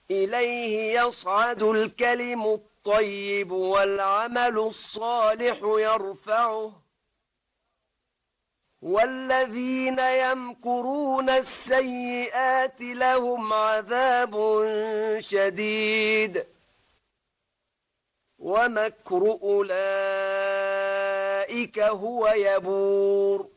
إليه يصعد الكلم الطيب والعمل الصالح يرفعه والذين يمكرون السيئات لهم عذاب شديد ومكر أولئك هو يبور